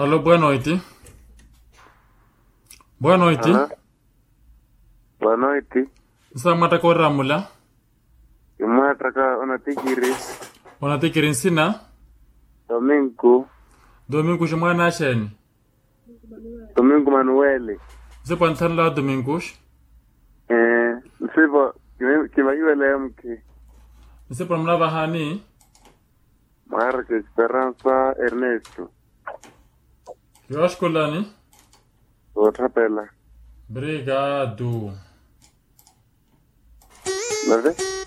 Alô, boa noite. Boa noite. Boa noite. Sa mataka ramula. Imataka onatikiri. Onatikiri nsina. Domingo shimwana sheni. Domingo Manuele. Zipo nthanla Domingo. Nsipo kima iwele mki. Nsipo mnava hani. Marca Esperanza Ernesto. Yoshkolani. Otrapela. Obrigado. Vale?